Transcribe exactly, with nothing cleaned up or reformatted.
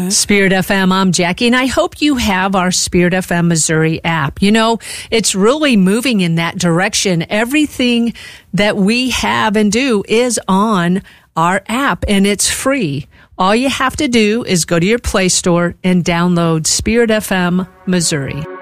Spirit F M, I'm Jackie, and I hope you have our Spirit F M Missouri app. You know, it's really moving in that direction. Everything that we have and do is on our app, and it's free. All you have to do is go to your Play Store and download Spirit F M Missouri.